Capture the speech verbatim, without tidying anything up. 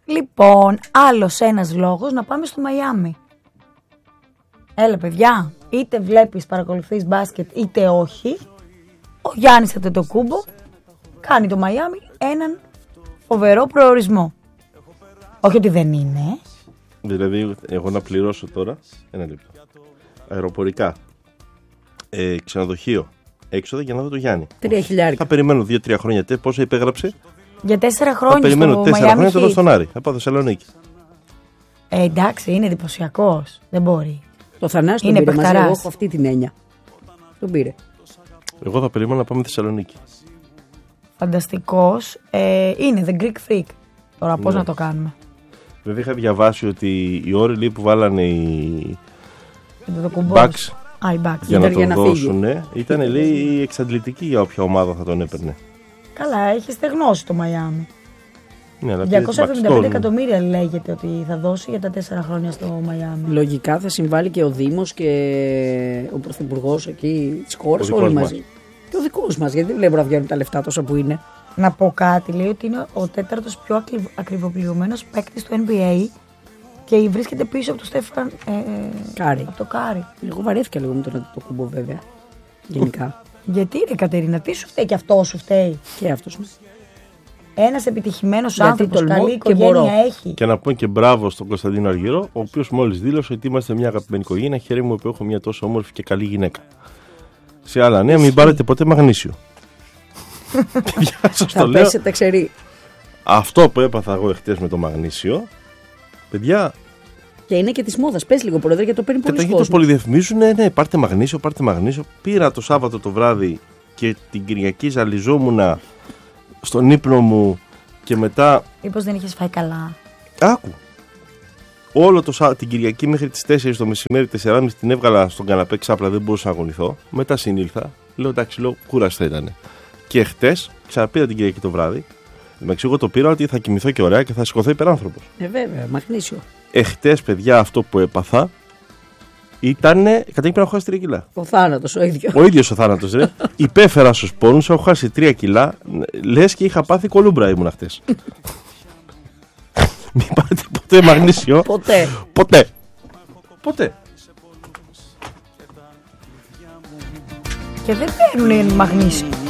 Λοιπόν, άλλος ένας λόγος να πάμε στο Μαϊάμι. Έλα παιδιά, είτε βλέπεις, παρακολουθείς μπάσκετ είτε όχι, ο Γιάννης Αντετοκούμπο κάνει το Μαϊάμι έναν φοβερό προορισμό. Όχι ότι δεν είναι. Δηλαδή, εγώ να πληρώσω τώρα, ένα λεπτό, αεροπορικά, ε, ξενοδοχείο, έξοδα για να δω το Γιάννη. Τρία χιλιάρικα. Θα περιμένω δύο-τρία χρόνια. Πόσο υπέγραψε? Για τέσσερα χρόνια. Θα περιμένω τέσσερα χρόνια το το δω στον Άρη. Θα πάω Θεσσαλονίκη. Ε, εντάξει, είναι εντυπωσιακός. Δεν μπορεί. Το Θανάση τον πήρε μαζί. Εγώ έχω αυτή την έννοια. Τον πήρε. Εγώ θα περιμένω να πάμε Θεσσαλονίκη. Φανταστικός. Ε, είναι The Greek Freak. Τώρα πώς ναι. να το κάνουμε. Βέβαια είχα διαβάσει ότι οι όροι που βάλανε οι Bucks για να τον δώσουν ήταν λέει εξαντλητικοί για όποια ομάδα θα τον έπαιρνε. Καλά, έχει στεγνώσει το Μαϊάμι. Ναι, διακόσια εβδομήντα πέντε εκατομμύρια λέγεται ότι θα δώσει για τα τέσσερα χρόνια στο Μαϊάμι. Λογικά θα συμβάλλει και ο Δήμος και ο Πρωθυπουργός εκεί της χώρας όλοι μαζί. Μας. Και ο δικός μας, γιατί δεν βλέπω να βγαίνουν τα λεφτά τόσα που είναι. Να πω κάτι, λέει ότι είναι ο τέταρτος πιο ακριβοπληρωμένος παίκτης του N B A και βρίσκεται πίσω από το Στέφαν ε, Κάρι. Από το Κάρι. Εγώ βαρέθηκα λίγο με τον Αντετοκούμπο βέβαια. Γενικά. Γιατί ρε Κατερίνα, τι σου φταίει και αυτό σου φταίει? Και αυτός μου. Ένας επιτυχημένος άνθρωπος, καλή οικογένεια έχει. Και να πω και μπράβο στον Κωνσταντίνο Αργυρό, ο οποίος μόλις δήλωσε ότι είμαστε μια αγαπημένη οικογένεια. Χαίρομαι μου που έχω μια τόσο όμορφη και καλή γυναίκα. Σε άλλα νέα, μην πάρετε ποτέ μαγνήσιο. Θα πέσετε ξερή. Αυτό που έπαθα εγώ εχθές με το μαγνήσιο, παιδιά. Και είναι και τη μόδα. Πες λίγο, πρόεδρε, γιατί το παίρνει πολύ κόσμο. Καταρχήν το πολυδιαφημίζουν, ναι, ναι, πάρτε μαγνήσιο, πάρτε μαγνήσιο. Πήρα το Σάββατο το βράδυ και την Κυριακή ζαλιζόμουνα στον ύπνο μου και μετά. Μήπως δεν είχες φάει καλά? Άκου. Όλο το Σά... την Κυριακή μέχρι τις τέσσερις το μεσημέρι, τέσσερα και μισή την έβγαλα στον καναπέ ξάπλα, δεν μπορούσα να αγωνηθώ. Μετά συνήλθα. Λέω εντάξει, λέω κούραστα ήταν. Και χτες ξαναπήρα την Κυριακή το βράδυ. Με εγώ το πήρα ότι θα κοιμηθώ και ωραία και θα σηκωθώ υπεράνθρωπος. Ε, βέβαια, μαγνήσιο. Εχτες, παιδιά, αυτό που έπαθα ήταν. Καταρχήν πρέπει να έχω χάσει τρία κιλά. Ο θάνατος, ο ίδιος. Ο ίδιος ο θάνατος, ρε. Υπέφερα στους πόνους, έχω χάσει τρία κιλά. Λες και είχα πάθει κολούμπρα ήμουν χτες. Μην πάρετε ποτέ μαγνήσιο. Ποτέ. Ποτέ. Ποτέ. Και δεν παίρνουν μαγνήσιο.